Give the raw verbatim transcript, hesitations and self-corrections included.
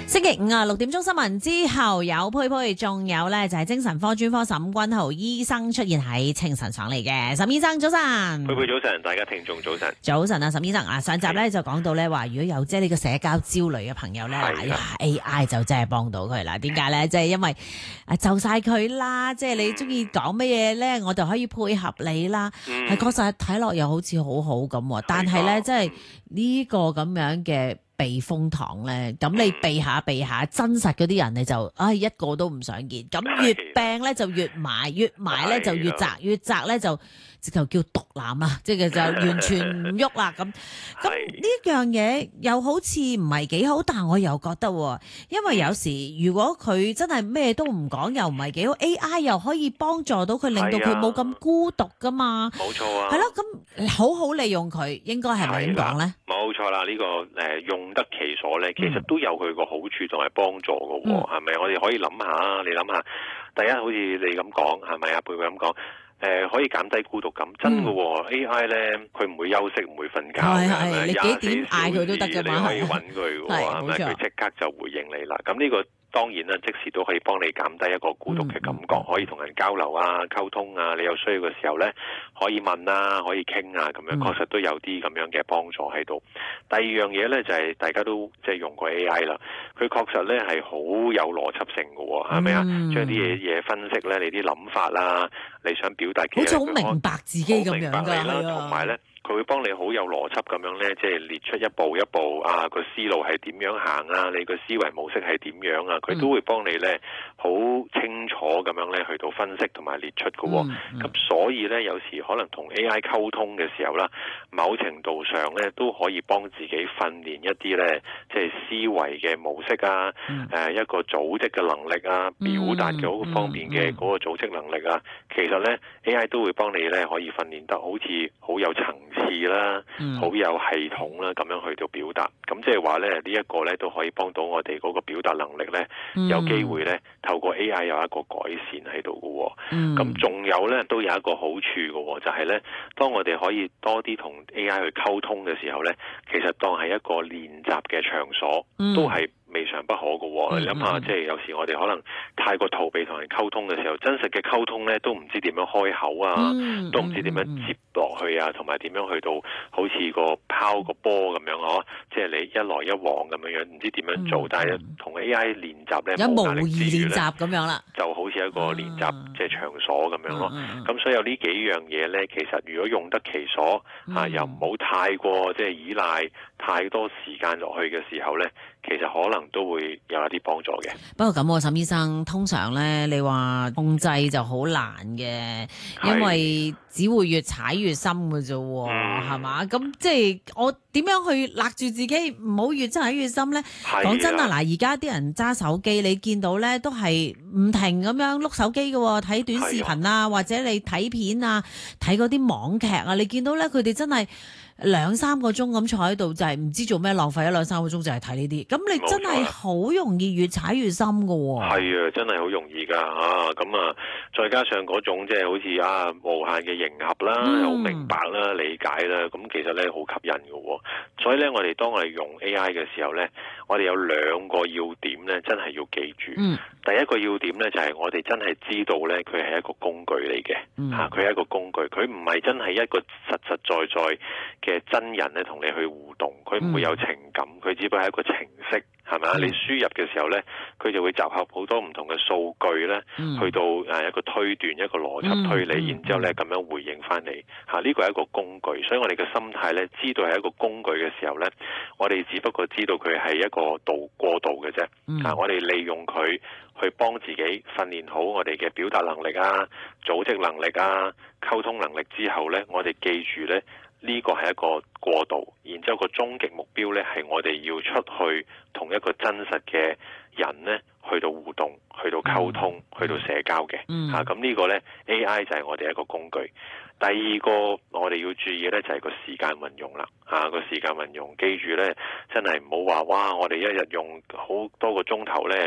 星期五啊，六點鐘新聞之後有佩佩，仲有咧就係精神科專科沈君豪醫生出現喺清晨上嚟嘅。沈醫生早晨， 佩佩早晨，大家聽眾早晨。 早晨啊，沈醫生啊，上集咧就講到咧話，如果有即係呢個社交焦慮嘅朋友咧，嗱 A I 就真係幫到佢啦。點解咧？即係因為啊就晒佢啦，即係你中意講乜嘢咧，我就可以配合你啦。係確實睇落又好似好好咁，但係咧即係呢個咁樣嘅避風塘咧，咁你避下避下，真實嗰啲人你就唉、哎、一個都唔想見。咁越病咧就越埋，越埋咧就越窄，越窄咧就直頭叫獨攬啊！即係就完全唔喐啦咁。咁呢樣嘢又好似唔係幾好，但係我又覺得，因為有時如果佢真係咩都唔講，又唔係幾好 ，A I 又可以幫助到佢，令到佢冇咁孤獨噶嘛。 冇錯啊。 係咯，咁好好利用佢，應該係咪咁講咧？ 冇錯啦，呢、這個誒、呃、用得其所咧，其實都有佢個好處同埋幫助嘅喎，係、嗯、咪？我哋可以諗下，你諗下，第一好似你咁講，係咪啊？貝貝咁講，誒、呃、可以減低孤獨感，真嘅喎、嗯、A I 咧，佢唔會休息，唔會瞓覺嘅，係咪？ 你幾點嗌佢都得㗎嘛， 你可以揾佢嘅喎，係咪？佢即刻就回應你啦。咁呢、這個當然啦，即時都可以幫你減低一個孤獨嘅感覺，嗯、可以同人交流啊、溝通啊。你有需要嘅時候咧，可以問啊，可以傾啊，咁樣確實都有啲咁樣嘅幫助喺度。第二樣嘢咧就係、是、大家都即係用過 A I 啦，佢確實咧係好有邏輯性嘅喎，係咪啊？將啲嘢嘢分析咧，你啲諗法啦，你想表達嘅嘢， 好似好明白自己咁樣㗎， 同埋咧。佢會幫你好有邏輯咁樣咧，即係列出一步一步啊，個思路係點樣行啊，你個思維模式係點樣啊，佢都會幫你咧好清楚咁樣咧去到分析同埋列出嘅喎、哦。咁、嗯嗯、所以咧有時可能同 A I 溝通嘅時候啦，某程度上咧都可以幫自己訓練一啲咧即係思維嘅模式啊，誒、嗯呃、一個組織嘅能力啊，表達嘅好方面嘅嗰個組織能力啊，嗯嗯、其實咧 A I 都會幫你咧可以訓練得好似好有層次啦，好有系統啦，咁樣去到表達，咁即係話咧呢一個咧都可以幫到我哋嗰個表達能力咧，嗯、有機會咧透過 A I 有一個改善喺度嘅。咁、嗯、仲有咧都有一個好處嘅，就係、是、咧當我哋可以多啲同 A I 去溝通嘅時候咧，其實當係一個練習嘅場所，嗯、都係未嘗不可嘅。嗯、你諗下，即係有時我哋可能太過逃避同人溝通嘅時候，真實嘅溝通咧都唔知點樣開口啊，嗯、都唔知點樣接落去啊，同埋點樣去到好似個拋個波咁樣嗬，即係你一來一往咁樣樣，唔知點樣做，嗯、但係同 A I 練習咧， 有模擬練習咁樣啦， 就好似一個練習即係場所咁樣咯。咁、嗯嗯、所以有呢幾樣嘢咧，其實如果用得其所，嗯、啊又唔好太過即係依賴太多時間落去嘅時候咧，其實可能都會有一啲幫助嘅。 不過咁，沈醫生通常咧，你話控制就好難嘅，因為只會越踩越深嘅啫，係嘛、嗯？咁即係我點樣去勒住自己，唔好越踩越深咧？講的真啊，嗱，而家啲人揸手機，你見到咧都係唔停咁樣碌手機嘅，睇短視頻啊，的或者你睇片啊，睇嗰啲網劇啊，你見到咧佢哋真係兩三個鐘咁坐喺度，就係、是、唔知做咩，浪費咗兩三個鐘就係睇呢啲。咁你真係好容易越踩越深㗎喎。係啊，真係好容易㗎嚇。咁啊，再加上嗰種即係好似啊無限嘅迎合啦，好、嗯、明白啦、理解啦，咁其實咧好吸引㗎喎。所以咧，我哋當我哋用 A I 嘅時候咧，我哋有兩個要點咧，真係要記住。嗯、第一個要點咧就係、是、我哋真係知道咧，佢係一個工具嚟嘅嚇，佢係、嗯、一個工具，佢唔係真係一個實實在在嘅真人咧同你去互動，佢唔會有情感，佢只不過係一個程式，係咪啊？嗯、你輸入嘅時候咧，佢就會集合好多唔同嘅數據咧，嗯、去到誒一個推斷、一個邏輯推理，嗯嗯、然之後咧咁樣回應翻嚟嚇。呢個係一個工具，所以我哋嘅心態咧，知道係一個工具嘅時候咧，我哋只不過知道佢係一個度過渡嘅啫。嗯、啊，我哋利用佢去幫自己訓練好我哋嘅表達能力啊、組織能力啊、溝通能力之後咧，我哋記住咧。呢個係一個過渡，然之後個終極目標呢係我哋要出去同一個真實嘅人呢去到互動、去到溝通、嗯、去到社交嘅。嗯、啊，咁呢個呢 A I 就係我哋一個工具。第二個我哋要注意呢，就係、是、個時間運用啦。啊，個時間運用，記住呢，真係唔好話哇！我哋一日用好多個鐘頭呢，